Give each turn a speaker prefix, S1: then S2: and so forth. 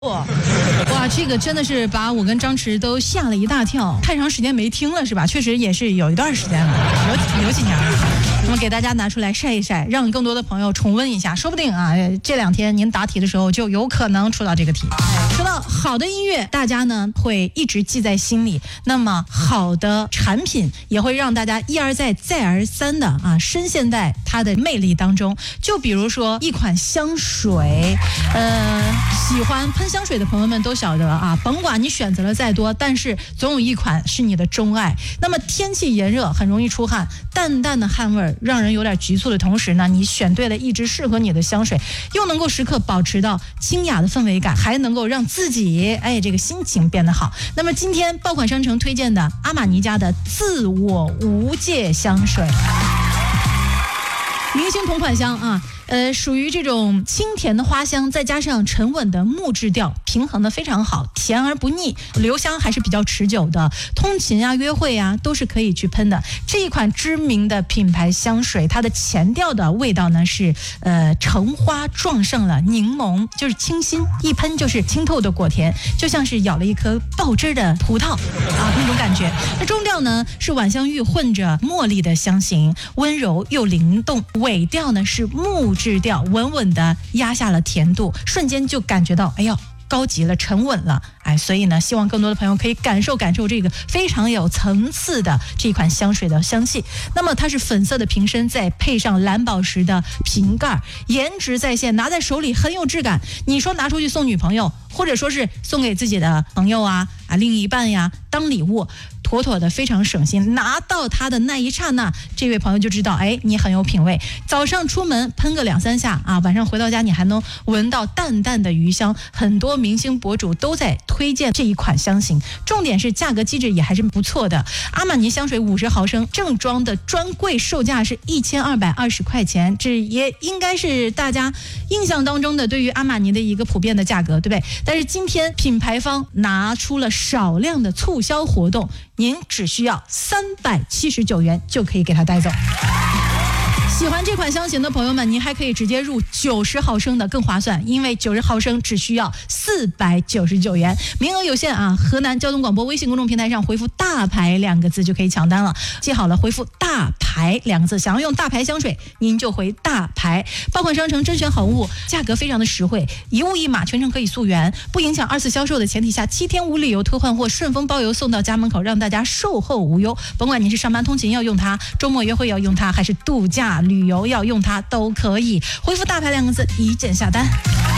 S1: 哇，这个真的是把我跟张弛都吓了一大跳，太长时间没听了是吧？确实也是有一段时间了，有几年了。那么给大家拿出来晒一晒，让更多的朋友重温一下，说不定啊，这2天您答题的时候就有可能出到这个题。说到好的音乐，大家呢会一直记在心里，那么好的产品也会让大家一而再再而三的深陷在它的魅力当中。就比如说一款香水，喜欢喷香水的朋友们都晓得啊，甭管你选择了再多，但是总有一款是你的钟爱。那么天气炎热很容易出汗，淡淡的汗味让人有点局促的同时呢，你选对了一支适合你的香水，又能够时刻保持到清雅的氛围感，还能够让自己这个心情变得好。那么今天爆款商城推荐的阿玛尼家的自我无界香水，明星同款香啊，属于这种清甜的花香，再加上沉稳的木质调，平衡的非常好，甜而不腻，留香还是比较持久的。通勤啊、约会啊都是可以去喷的。这一款知名的品牌香水，它的前调的味道呢是橙花撞上了柠檬，就是清新，一喷就是清透的果甜，就像是咬了一颗爆汁的葡萄那种感觉。那中调呢是晚香玉混着茉莉的香型，温柔又灵动。尾调呢是木质调，稳稳的压下了甜度，瞬间就感觉到高级了，沉稳了。所以呢，希望更多的朋友可以感受这个非常有层次的这一款香水的香气。那么它是粉色的瓶身，再配上蓝宝石的瓶盖，颜值在线，拿在手里很有质感。你说拿出去送女朋友，或者说是送给自己的朋友另一半呀，当礼物，妥妥的非常省心。拿到它的那一刹那，这位朋友就知道你很有品味。早上出门喷个2-3下晚上回到家你还能闻到淡淡的余香。很多明星博主都在推荐这一款香型，重点是价格机制也还是不错的。阿玛尼香水50毫升正装的专柜售价是1220块钱，这也应该是大家印象当中的对于阿玛尼的一个普遍的价格，对不对？但是今天品牌方拿出了少量的促销活动，您只需要379元就可以给它带走。喜欢这款香型的朋友们，您还可以直接入90毫升的更划算，因为90毫升只需要499元，名额有限河南交通广播微信公众平台上回复大牌2个字就可以抢单了。记好了，回复大牌2个字，想要用大牌香水您就回大牌。爆款商城甄选好物，价格非常的实惠，一物一码，全程可以溯源，不影响2次销售的前提下，7天无理由退换货，顺丰包邮送到家门口，让大家售后无忧。甭管您是上班通勤要用它，周末约会要用它，还是度假旅游要用它都可以。回复大牌2个字，一键下单。